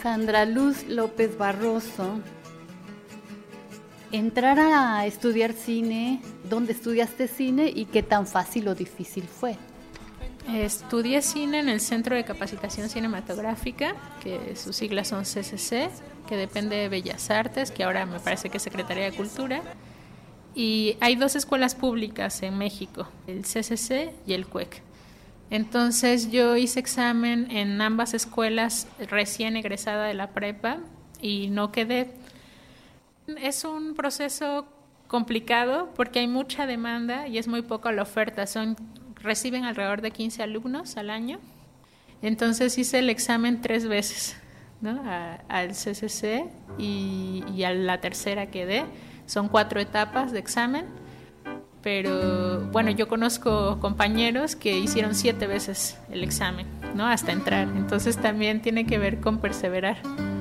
Sandra Luz López Barroso, entrar a estudiar cine, ¿dónde estudiaste cine y qué tan fácil o difícil fue? Estudié cine en el Centro de Capacitación Cinematográfica, que sus siglas son CCC, que depende de Bellas Artes, que ahora me parece que es Secretaría de Cultura. Y hay 2 escuelas públicas en México, el CCC y el CUEC. Entonces yo hice examen en ambas escuelas recién egresada de la prepa y no quedé. Es un proceso complicado porque hay mucha demanda y es muy poca la oferta. Reciben alrededor de 15 alumnos al año. Entonces hice el examen 3 veces, ¿no? Al CCC y a la tercera quedé. Son 4 etapas de examen. Pero bueno, yo conozco compañeros que hicieron 7 veces el examen, ¿no? Hasta entrar. Entonces también tiene que ver con perseverar.